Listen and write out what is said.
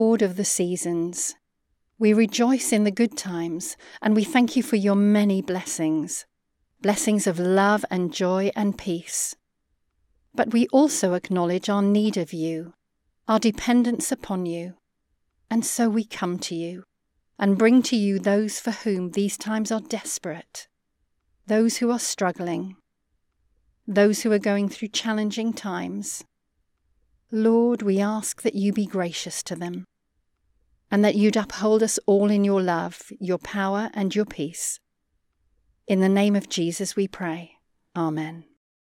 Lord of the seasons, we rejoice in the good times, and we thank you for your many blessings, blessings of love and joy and peace. But we also acknowledge our need of you, our dependence upon you, and so we come to you and bring to you those for whom these times are desperate, those who are struggling, those who are going through challenging times. Lord, we ask that you be gracious to them, and that you'd uphold us all in your love, your power, and your peace. In the name of Jesus we pray. Amen.